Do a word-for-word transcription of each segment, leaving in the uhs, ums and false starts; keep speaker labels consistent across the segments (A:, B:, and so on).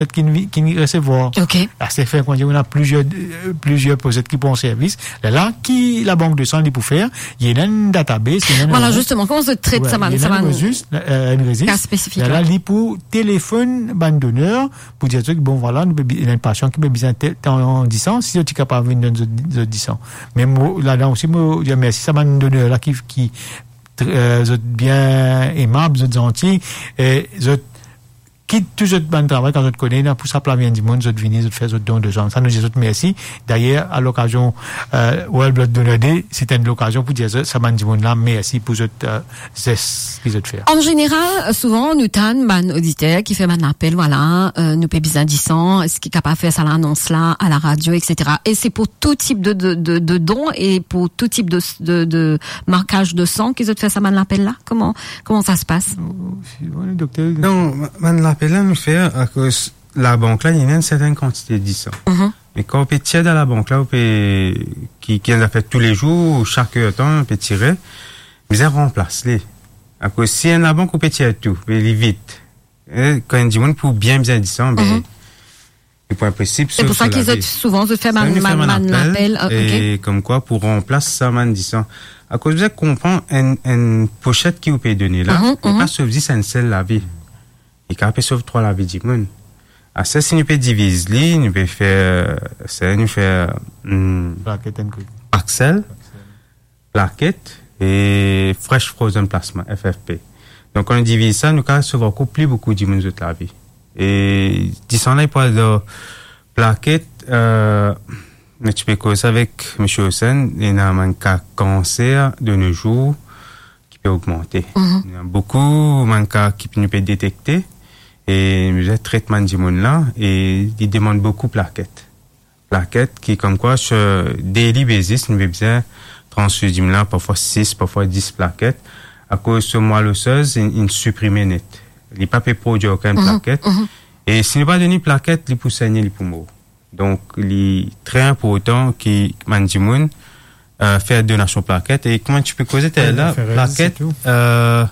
A: qui qui recevoir.
B: OK.
A: Là, c'est fait quand on a plusieurs euh, plusieurs postes qui pour un service. Là, là qui la banque de sang dit pour faire, il y a une database, il y a une
B: Voilà, justement, comment se traite ça, man, ça, man,
A: un registre, euh, un registre.
B: Cas spécifique.
A: Là, là, il pour téléphone ban donneur pour dire que bon voilà, nous il y a une patient qui peut besoin en dix ans, si tu es capable de venir dans dix ans. Mais moi, là là aussi moi dire merci ça ban donneur là qui qui euh, bien aimable, gentil et qui tout ce bon travail quand je te connais là pour ça plan bien du monde je te venir je te faire je te don de gens ça nous dit merci d'ailleurs à l'occasion euh, World Blood Donor Day c'était une occasion pour dire ça man du monde là merci pour ce geste que je te faire
B: en général souvent nous tan ban auditeur qui fait un appel voilà euh, nous peut besoin dix ans est-ce qu'il est capable de faire ça l'annonce là à la radio etc et c'est pour tout type de de de, de dons et pour tout type de de, de marquage de sang qu'ils ont fait ça man l'appel là comment comment ça se passe
A: oui, docteur
C: non man l'appel là nous fait à cause la banque là il y a une certaine quantité de dix ans mm-hmm. Mais quand on peut tirer dans la banque là on peut qui qui en a fait tous les jours chaque temps on peut tirer mais on remplace les à cause si en la banque on peut tirer tout mais les vite et quand on dit on pour bien bien dix ans ben mm-hmm. C'est pas possible
B: c'est pour ça qu'ils ont souvent se fait man man man l'appel
C: et comme quoi pour remplacer ça man dix ans à cause vous comprend une une pochette qui vous peut donner là mm-hmm, mm-hmm. Pas sauve dix c'est celle la vie et quand on sauve trois la vie du monde à ça si nous peut diviser nous peut faire c'est nous faire hum,
A: plaquette
C: Axel plaquette et fresh frozen plasma F F P donc on divise ça nous quand sauve encore plus beaucoup du monde de la vie et disons là il parle de plaquette euh, mais tu peux causer avec monsieur Hussein il y a un cas cancer de nos jours qui peut augmenter mm-hmm. Il y a beaucoup de cas qui peut peut détecter et le traitement du monde là et il demande beaucoup de plaquettes plaquettes qui comme quoi sur daily basis nous besoin transfuser là parfois six parfois dix plaquettes à cause de moelle osseuse une supprimer net il pas peut produire aucune mm-hmm. plaquette mm-hmm. Et si nous pas donner plaquette il peut saigner les poumons donc il est très important qui mandimoun euh, faire donation plaquette et comment tu peux causer ouais, là plaquette euh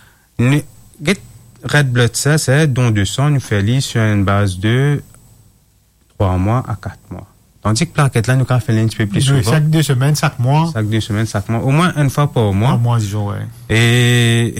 C: get red blood cell c'est don de sang nous fait lire sur une base de trois mois à quatre mois tandis que plaquette là nous quand fait un petit peu plus souvent
A: chaque deux semaines chaque mois
C: chaque deux semaines chaque mois au moins une fois par mois
A: un mois dix jours ouais
C: et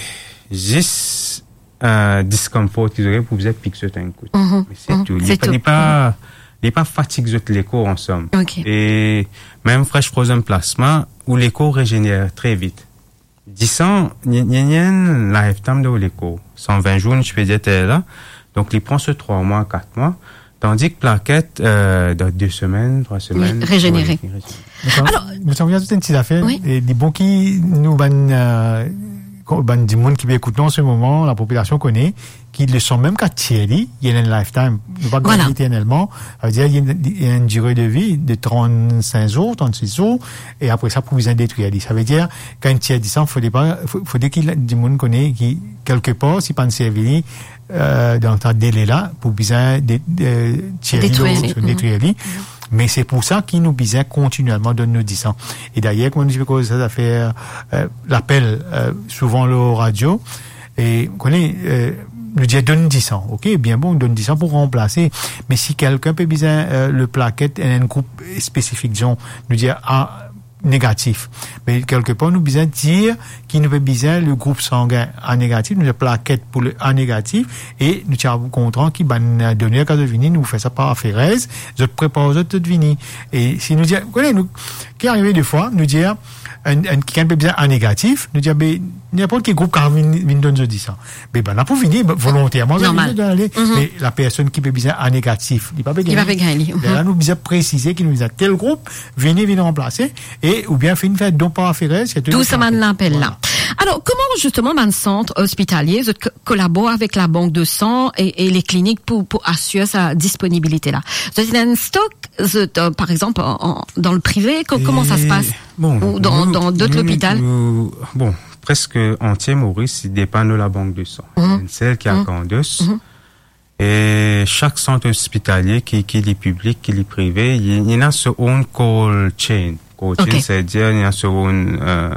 C: juste euh, discomfort qu'ils auraient pour vous piquer sur un coup
B: mm-hmm.
C: mais c'est
B: mm-hmm.
C: tout il
B: n'est
C: pas pas il pas fatigue de l'écho en somme
B: okay.
C: Et même fresh frozen plasma où l'écho régénère très vite dix ans il y a une lifetime de l'écho cent vingt jours je peux dire là donc il prend ce trois mois quatre mois tandis que plaquette euh, dans deux semaines trois semaines
B: oui, régénéré
A: alors nous sommes bien toute une petite affaire
B: oui.
A: Et des bons qui nous ban euh, ban du monde qui écoute en ce moment la population connaît qui le sont même qu'à Thierry il y a une lifetime ne pas
B: voilà.
A: gagner éternellement ça veut dire il y, a une, il y a une durée de vie de trente-cinq jours trente-six jours et après ça pour vous en détruire ça veut dire quand Thierry dit ça faut pas faut, faut dire qu'il du monde connaît qui quelque part si pas une servir euh, dans ta délai là pour bien de, de Thierry détruire lui mais c'est pour ça qu'il nous besoin continuellement de nous dire et d'ailleurs quand nous cause ça faire euh, l'appel euh, souvent le radio et on connaît euh, nous dit donne dix ans OK bien bon donne dix ans pour remplacer mais si quelqu'un peut besoin euh, le plaquette et un groupe spécifique disons nous dire ah négatif mais quelque part nous besoin dire qu'il nous peut besoin le groupe sanguin A négatif nous plaquette pour le A négatif et nous tiens content qui ban donner quand de venir nous fait ça par affaires je prépare je te venir et si nous dire connaît nous qui arrivé des fois nous dire un un qui a besoin A négatif nous dire ben n'importe quel groupe qui vient donne je dis ça mais ben là pour venir volontairement d'aller mm-hmm. Mais la personne qui peut besoin A négatif il pas
B: il va gagner
A: là nous besoin préciser qu'il nous a tel groupe venir venir remplacer et ou bien faire une fête don par affaires c'est
B: tout ça man l'appelle là alors comment justement man centre hospitalier co- collabore avec la banque de sang et, et les cliniques pour pour assurer sa disponibilité là c'est un stock euh, par exemple en, en, dans le privé co- comment ça se passe
C: bon
B: ou dans
C: nous,
B: dans d'autres hôpitaux
C: bon presque entier Maurice il dépend de la banque de sang mm-hmm. Celle qui a mm-hmm. Candos mm-hmm. Et chaque centre hospitalier qui qui est public qui est privé il y en a son own call chain call chain okay. C'est-à-dire il y a son own euh,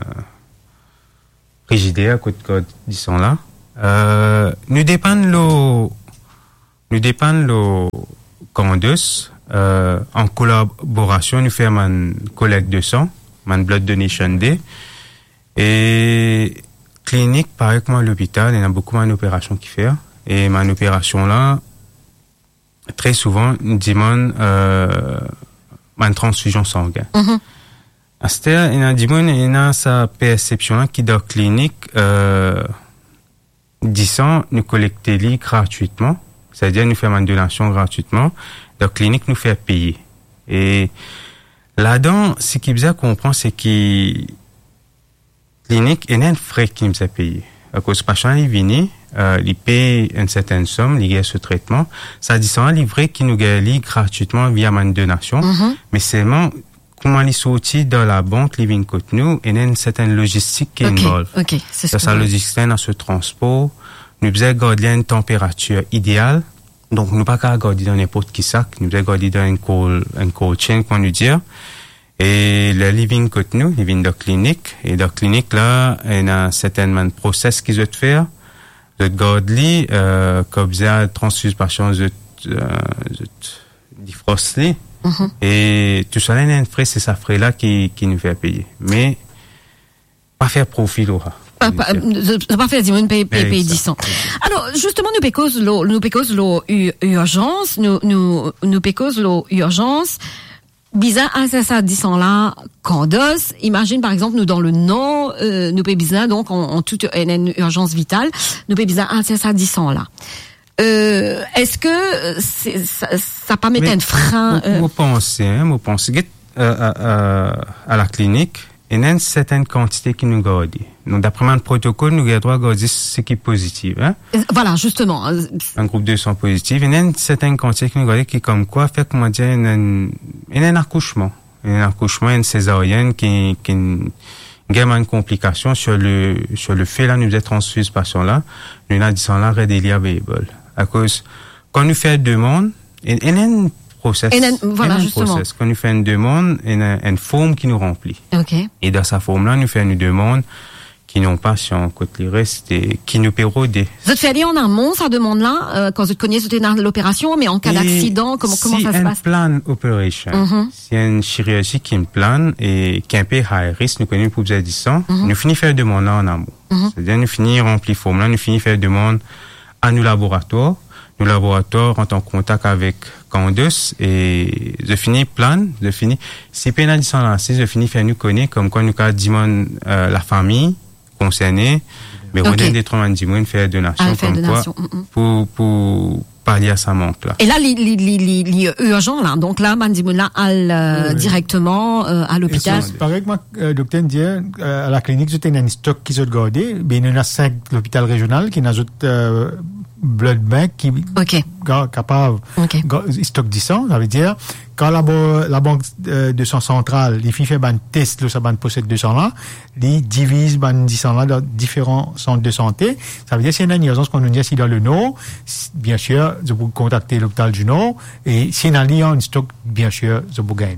C: rigidité à côté de disons là euh, nous dépend le nous dépendons le Candos, euh, en collaboration, nous faisons une collecte de sang, une blood donation day, et clinique, pareil comme à l'hôpital, il y a beaucoup d'opérations qui fait, et mon opération là, très souvent, nous demandons, euh, une transfusion sanguine.
B: Mm-hmm.
C: À ce stade, il y a des gens qui ont sa perception qui dans la clinique, euh, disant, nous collectons les gratuitement, c'est-à-dire nous faisons une donation gratuitement, dans la clinique nous fait payer. Et là-dedans, ce qui nous comprend, c'est que la clinique, il y a un frais qui nous a payé. À cause du patient, il vient, euh, il paye une certaine somme, il a ce traitement. Ça dit ça, il vrai qui nous gagne gratuitement via une donation, mm-hmm. mais seulement, comment il sortit dans la banque, il vient côté nous, il y a une certaine logistique qui est
B: okay.
C: involve.
B: Ok, c'est ça.
C: Ça, logistique dans ce transport, nous devons garder une température idéale, donc nous pas qu'à garder dans n'importe qui sac, nous devons garder dans une cold, une cold chain, qu'on nous dit. Et le living côté nous, il vient de la clinique, et dans la clinique là, il y a un certain process qu'ils veulent faire, de garder, euh, comme ça, transfuse patient, de, euh, de, defroster. Mm-hmm. Et tout ça, il y a un frais, c'est ça frais là qui, qui nous fait payer. Mais, pas faire profit, Laura.
B: Pas, pas, pas faire dire, payer, payer, payer dix cents. Alors, justement, nous pécose l'eau, nous pécose l'eau urgence, nous, nous, nous pécose l'eau urgence. Bizarre, ah, c'est ça, dix cents là, Candos. Imagine, par exemple, nous, dans le Nord, euh, nous payons bizarre, donc, en, en toute une urgence vitale, nous payons bizarre, ah, c'est ça, dix cents là. Euh, est-ce que c'est, ça, ça pas mettre un frein?
C: Euh... Moi, pense, hein, moi, pense, euh, euh, à la clinique, il y a une certaine quantité qui nous garde. Donc, d'après mon protocole, nous avons droit à garder ce qui est positif, hein.
B: Voilà, justement.
C: Un groupe de sang positif. Il y a une certaine quantité qui nous garde qui, comme quoi, fait, comment dire, il y a un, il y a un accouchement. Il y a un accouchement, une césarienne qui, qui, il y a une complication sur le, sur le fait, là, nous avons transfusé ce patient-là. Nous avons dit ça là, redeliable. À cause, quand nous faisons une demande, il y a une process.
B: Et voilà,
C: un
B: justement.
C: Process. Quand nous faisons une demande, il y a une forme qui nous remplit.
B: Okay.
C: Et dans sa forme-là, nous faisons une demande qui n'ont pas si on côté les restes et qui nous pérodent.
B: Vous faites aller en amont, sa demande-là, euh, quand vous connaissez l'opération, mais en cas et d'accident, comment, comment
C: si
B: ça se passe?
C: Si un plan operation,
B: mm-hmm.
C: si une chirurgie qui me plane et qui est un peu high risk, nous connaissons pour vous dire ça, mm-hmm. nous finissons faire une demande là en amont. Mm-hmm. C'est-à-dire, nous finissons remplir forme-là, nous finissons faire une demande à nos laboratoires. Nos laboratoires rentrent en contact avec Candos et je finis plan, je finis, si pénalisant là, si je finis faire nous connaître comme quoi nous cas demande euh, la famille concernée, mais on
B: okay.
C: donne des trente dix mois faire donation
B: ah,
C: comme
B: donation.
C: quoi mm-hmm. pour pour pallier à sa manque là.
B: Et là, les les les les urgent là, donc là, Mandimoun là, al euh, oui, directement euh, à l'hôpital.
A: Pareil que moi, euh, docteur dit euh, à la clinique, j'étais un stock qui se gardé, ben il y en a cinq l'hôpital régional qui n'a euh, blood bank qui
B: okay.
A: capable
B: okay.
A: stock dix ans, ça veut dire quand la, la banque de sang centrale les fait un test le saban possède deux cents là, les divise ban dix cents là dans différents centres de santé, ça veut dire c'est une urgence qu'on nous dit si dans le Nord, bien sûr, je peux contacter l'hôpital du Nord et si on a un stock bien sûr, je peux gagner.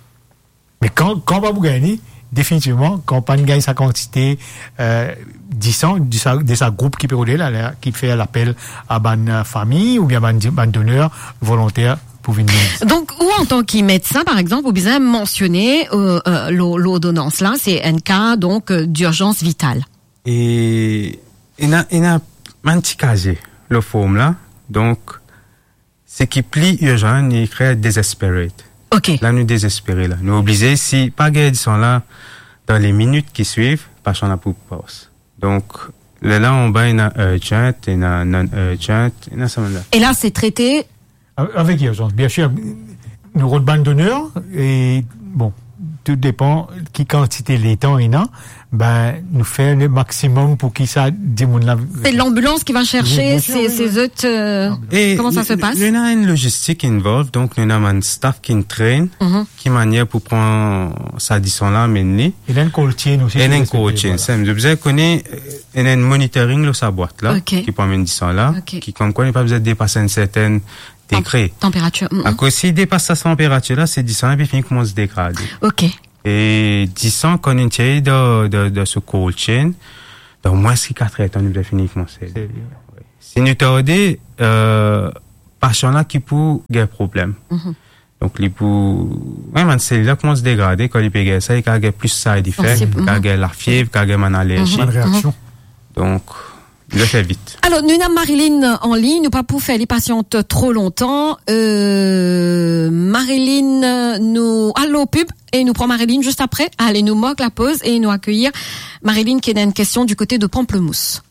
A: Mais quand quand va vous gagner définitivement, quand on gagne sa quantité, euh, dix ans, de sa, de sa groupe qui peut rouler, là, qui fait l'appel à ban famille ou bien ban, ban donneur volontaire pour venir.
B: Donc, ou en tant que médecin, par exemple, vous bien mentionner, euh, euh, l'ordonnance là, c'est un cas, donc, euh, d'urgence vitale.
C: Et, il y a, il y a un petit casier, le forme là, donc, ce qui plie urgent, il crée désespéré.
B: Ok.
C: Là, nous désespérés, là. Nous obligés, si pas gars, ils sont là, dans les minutes qui suivent, pas qu'on a pour pause. Donc, là, on va, il y a urgent, il y a non-urgent, il y a ça, là.
B: Et là, c'est traité?
A: Avec urgence. Bien sûr, nous avons ban d'honneur, et bon, tout dépend qui quantité les temps il y a, ben, nous fait le maximum pour qui ça démonte la...
B: C'est l'ambulance qui va chercher oui, ces, oui, ces oui. autres, euh, et comment ça se passe?
C: Il y a une logistique involved, donc il y a un staff qui traîne, mm-hmm. qui manière pour prendre sa disson là, mener.
A: Il y a un coaching aussi.
C: Il y a un coaching, c'est, vous avez connu, il y a un monitoring de sa boîte là,
B: okay.
C: qui prend une disson là,
B: okay.
C: qui comme quoi il n'y a pas besoin de dépasser une certaine degré.
B: Température. Mm-hmm.
C: À cause s'il dépasse sa température là, c'est disson là, puis il commence à se dégrader.
B: Ok.
C: Et disons qu'on est tiré de, de, de ce cold chain, donc moins si quatre heures, nous avons fini de commencer. Si nous t'avons dit, euh, patient là qui pour des problèmes.
B: Mhm.
C: Donc, les pour, même une cellule commence à se dégrader quand il peut ça, il y a plus side effects, il y a la fièvre, il y a une allergie.
A: Bonne réaction.
C: Donc, je fais vite.
B: Alors, nous avons Marilyn en ligne, nous pas pour faire les patientes trop longtemps. Euh, Marilyn, nous, allô pub, et nous prend Marilyn juste après. Allez, nous moque la pause et nous accueillir Marilyn qui a une question du côté de Pamplemousse.